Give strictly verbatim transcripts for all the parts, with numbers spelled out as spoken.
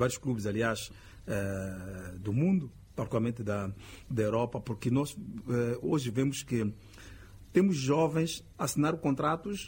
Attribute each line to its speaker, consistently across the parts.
Speaker 1: vários clubes, aliás, uh, do mundo, particularmente da, da Europa, porque nós uh, hoje vemos que temos jovens a assinar contratos,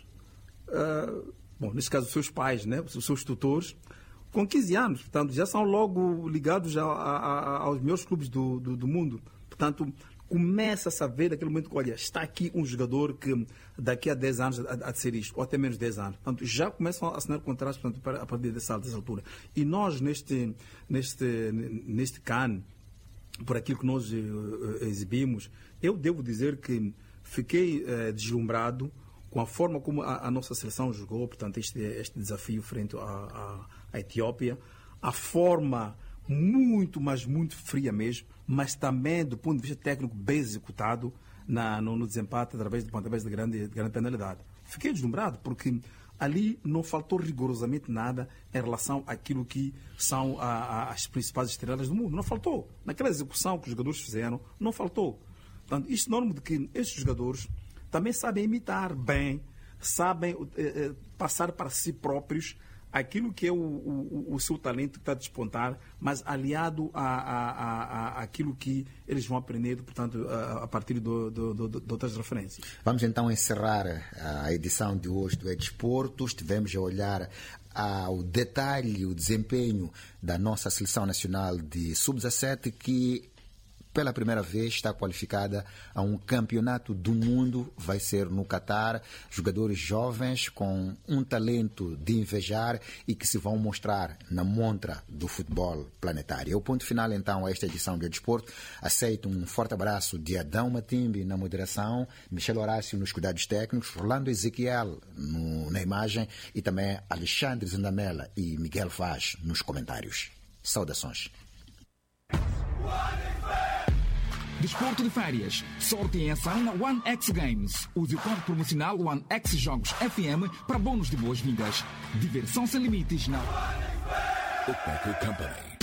Speaker 1: uh, bom, nesse caso, os seus pais, né, os seus tutores, com quinze anos, portanto, já são logo ligados a, a, a, aos melhores clubes do, do, do mundo. Portanto, começa-se a ver naquele momento que, olha, está aqui um jogador que daqui a dez anos há de ser isto, ou até menos dez anos. Portanto, já começam a assinar contratos, portanto, para, a partir dessa, dessa altura. E nós, neste, neste, neste C A N, por aquilo que nós uh, exibimos, eu devo dizer que fiquei uh, deslumbrado com a forma como a, a nossa seleção jogou, portanto, este, este desafio frente à, à Etiópia, a forma muito, mas muito fria mesmo, mas também do ponto de vista técnico bem executado na, no, no desempate através de pontapés de grande, de grande penalidade. Fiquei deslumbrado porque ali não faltou rigorosamente nada em relação àquilo que são a, a, as principais estrelas do mundo. Não faltou. Naquela execução que os jogadores fizeram, não faltou. Portanto, isto é norma de que estes jogadores também sabem imitar bem, sabem eh, passar para si próprios aquilo que é o, o, o seu talento que está a despontar, mas aliado a, a, a, a aquilo que eles vão aprender, portanto, a, a partir do, do, do, de outras referências.
Speaker 2: Vamos então encerrar a edição de hoje do Edesporto. Estivemos a olhar ao detalhe, o desempenho da nossa Seleção Nacional de sub dezassete, que pela primeira vez está qualificada a um campeonato do mundo, vai ser no Catar. Jogadores jovens com um talento de invejar e que se vão mostrar na montra do futebol planetário. É o ponto final então a esta edição do Desporto. Aceito um forte abraço de Adão Matimbi na moderação, Michel Horácio nos cuidados técnicos, Rolando Ezequiel no, na imagem e também Alexandre Zandamela e Miguel Vaz nos comentários. Saudações.
Speaker 3: Desporto de férias. Sorte em ação na One X Games. Use o código promocional One X Jogos F M para bônus de boas-vindas. Diversão sem limites na
Speaker 4: Bookmaker Company.